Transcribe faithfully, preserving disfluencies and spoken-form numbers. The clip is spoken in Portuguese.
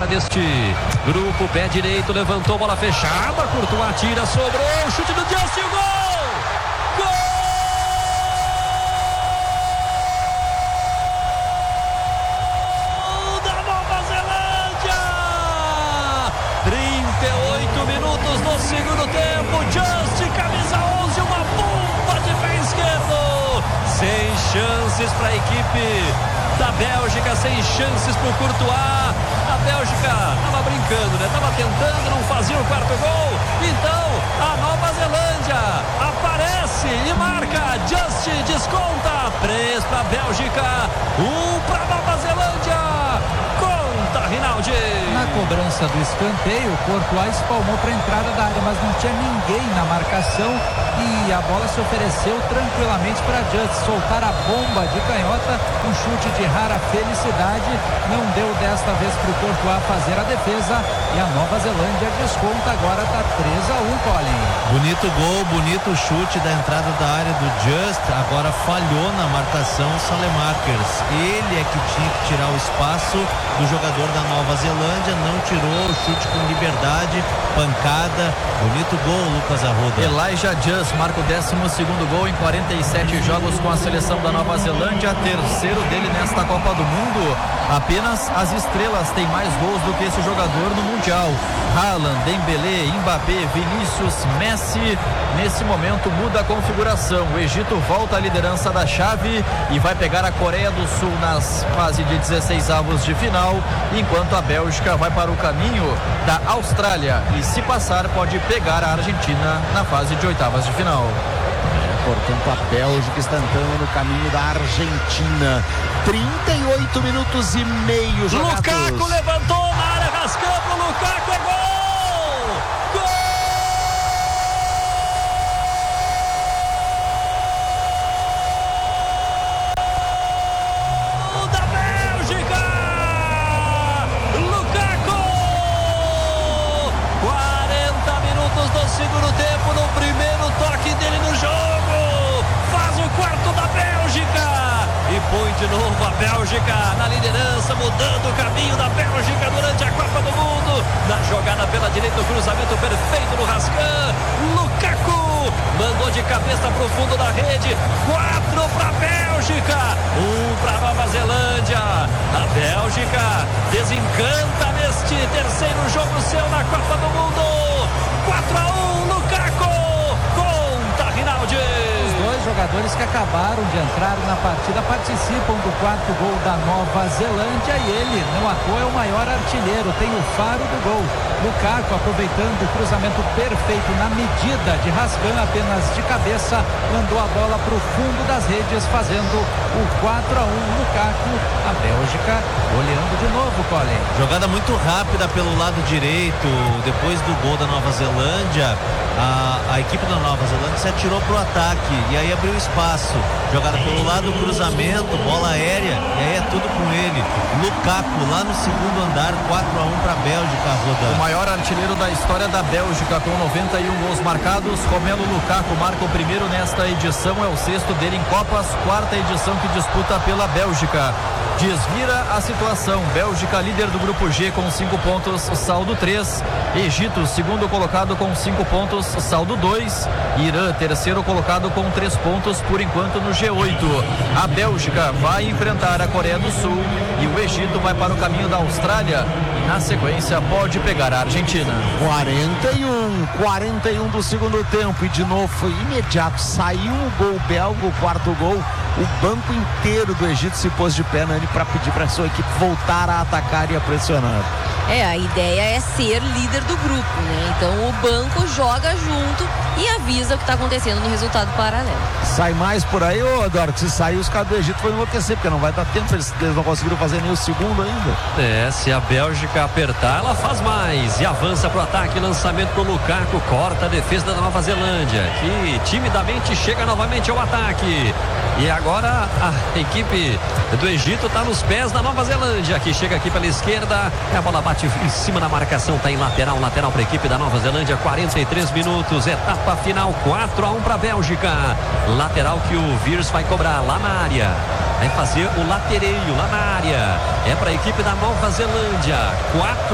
agora deste grupo. Pé direito, levantou, bola fechada. Courtois atira, sobrou. Chute do Justin, gol! Gol da Nova Zelândia! trinta e oito minutos do segundo tempo. Justin, camisa onze, uma bomba de pé esquerdo. Sem chances para a equipe da Bélgica, sem chances para o Courtois. A Bélgica estava brincando, né? Estava tentando, não fazia o quarto gol. Então, a Nova Zelândia aparece e marca. Justin desconta. Três para a Bélgica, um para a Nova Zelândia. Conta, Rinaldi. Na cobrança do escanteio, o Courtois espalmou para a entrada da área, mas não tinha ninguém na marcação e a bola se ofereceu tranquilamente para Justin soltar a bomba de canhota. Um chute de rara felicidade, não deu desta vez para o Courtois fazer a defesa e a Nova Zelândia desconta. Agora está três a um, Colin. Bonito gol, bonito chute da entrada da área do Just. Agora falhou na marcação o Salemakers. Ele é que tinha que tirar o espaço do jogador da Nova Zelândia, não tirou, o chute com liberdade, pancada. Bonito gol, Lucas Arruda. Elijah Just marca o décimo segundo gol em quarenta e sete jogos com a seleção da Nova Zelândia, terceiro dele nesta Copa do Mundo. Apenas as estrelas têm mais gols do que esse jogador no Mundial. Haaland, Dembélé, Mbappé, Vinícius, Messi. Nesse momento muda a configuração. O Egito volta à liderança da chave e vai pegar a Coreia do Sul nas fases de dezesseis avos de final, enquanto a Bélgica vai para o caminho da Austrália e, se passar, pode pegar a Argentina na fase de oitavas de final. É, portanto, a Bélgica está entrando no caminho da Argentina. trinta e oito minutos e meio jogados. Lukaku levantou na área, rascando. Lukaku é gol! Segundo tempo, no primeiro toque dele no jogo, faz o quarto da Bélgica e põe de novo a Bélgica na liderança, mudando o caminho da Bélgica durante a Copa do Mundo. Na jogada pela direita, o cruzamento perfeito no Rascan. Lukaku mandou de cabeça para o fundo da rede. Quatro para a Bélgica, um para a Nova Zelândia. A Bélgica desencanta neste terceiro jogo seu na Copa do Mundo. quatro a um, Lukaku, conta, Rinaldi. Os dois jogadores que acabaram de entrar na partida participam do quarto gol da Nova Zelândia e ele, não à toa, é o maior artilheiro, tem o faro do gol. Lukaku, aproveitando o cruzamento perfeito na medida de Rascan, apenas de cabeça, mandou a bola para o fundo das redes, fazendo o quatro a um. Lukaku, a Bélgica olhando de novo, Colin. Jogada muito rápida pelo lado direito. Depois do gol da Nova Zelândia, a, a equipe da Nova Zelândia se atirou para o ataque e aí abriu espaço. Jogada pelo lado, cruzamento, bola aérea, e aí é tudo com ele. Lukaku lá no segundo andar, quatro a um para a Bélgica, Roda. O maior artilheiro da história da Bélgica, com noventa e um gols marcados. Romelu Lukaku marca o primeiro nesta edição, é o sexto dele em Copas, quarta edição que disputa pela Bélgica. Desvira a situação. Bélgica líder do grupo G com cinco pontos, saldo três. Egito segundo colocado com cinco pontos, saldo dois. Irã terceiro colocado com três pontos por enquanto no G oito. A Bélgica vai enfrentar a Coreia do Sul e o Egito vai para o caminho da Austrália e na sequência pode pegar a Argentina. quarenta e um, quarenta e um do segundo tempo e de novo foi imediato. Saiu o gol belga, o quarto gol. O banco inteiro do Egito se pôs de pé, Nani, para pedir para a sua equipe voltar a atacar e a pressionar. É, a ideia é ser líder do grupo, né? Então o banco joga junto e avisa o que está acontecendo no resultado paralelo. Sai mais por aí, ô Eduardo, se sair os caras do Egito vão enlouquecer, porque não vai dar tempo, eles, eles não conseguiram fazer nem o segundo ainda. É, se a Bélgica apertar, ela faz mais e avança pro ataque, lançamento pro Lukaku, corta a defesa da Nova Zelândia, que timidamente chega novamente ao ataque. E agora a equipe do Egito está nos pés da Nova Zelândia, que chega aqui pela esquerda, a bola bate em cima da marcação, está em lateral, lateral para a equipe da Nova Zelândia, quarenta e três minutos, etapa final, quatro a um para a Bélgica. Lateral que o Viers vai cobrar lá na área, vai fazer o latereio lá na área, é para a equipe da Nova Zelândia. quatro